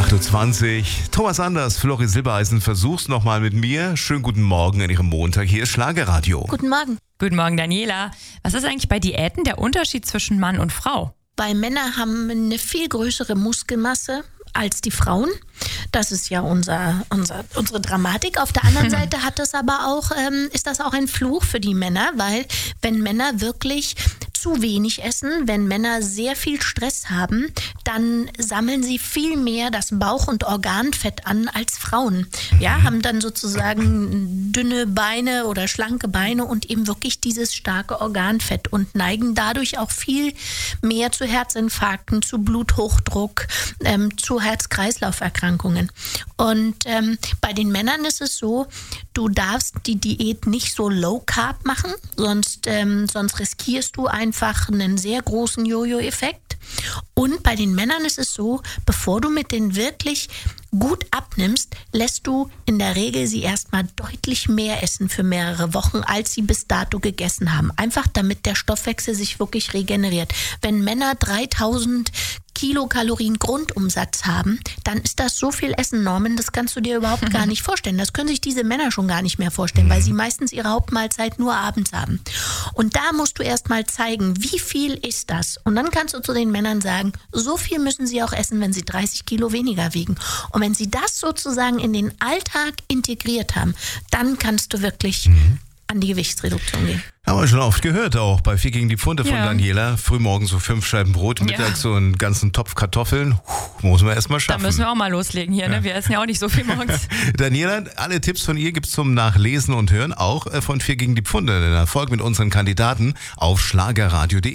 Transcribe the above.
8.20 Uhr. Thomas Anders, Flori Silbereisen, versuch's nochmal mit mir. Schönen guten Morgen an Ihrem Montag. Hier ist Schlagerradio. Guten Morgen. Guten Morgen, Daniela. Was ist eigentlich bei Diäten der Unterschied zwischen Mann und Frau? Weil Männer haben eine viel größere Muskelmasse als die Frauen. Das ist ja unsere Dramatik. Auf der anderen Seite ist das auch ein Fluch für die Männer, weil wenn Männer wirklich zu wenig essen, wenn Männer sehr viel Stress haben, dann sammeln sie viel mehr das Bauch- und Organfett an als Frauen. Ja, haben dann sozusagen dünne Beine oder schlanke Beine und eben wirklich dieses starke Organfett und neigen dadurch auch viel mehr zu Herzinfarkten, zu Bluthochdruck, zu Herz-Kreislauf-Erkrankungen. Und bei den Männern ist es so, du darfst die Diät nicht so low carb machen, sonst riskierst du einfach einen sehr großen Jojo-Effekt. Und bei den Männern ist es so, bevor du mit denen wirklich gut abnimmst, lässt du in der Regel sie erstmal deutlich mehr essen für mehrere Wochen, als sie bis dato gegessen haben. Einfach damit der Stoffwechsel sich wirklich regeneriert. Wenn Männer 3000 Kilokalorien Grundumsatz haben, dann ist das so viel Essen, Norman, das kannst du dir überhaupt gar nicht vorstellen. Das können sich diese Männer schon gar nicht mehr vorstellen, weil sie meistens ihre Hauptmahlzeit nur abends haben. Und da musst du erst mal zeigen, wie viel ist das? Und dann kannst du zu den Männern sagen, so viel müssen sie auch essen, wenn sie 30 Kilo weniger wiegen. Und wenn sie das sozusagen in den Alltag integriert haben, dann kannst du wirklich an die Gewichtsreduktion gehen. Haben wir schon oft gehört, auch bei 4 gegen die Pfunde von Daniela. Frühmorgens so 5 Scheiben Brot, mittags so einen ganzen Topf Kartoffeln. Muss man erst mal schaffen. Da müssen wir auch mal loslegen hier, ne? Wir essen ja auch nicht so viel morgens. Daniela, alle Tipps von ihr gibt's zum Nachlesen und Hören, auch von 4 gegen die Pfunde. Den Erfolg mit unseren Kandidaten auf schlagerradio.de.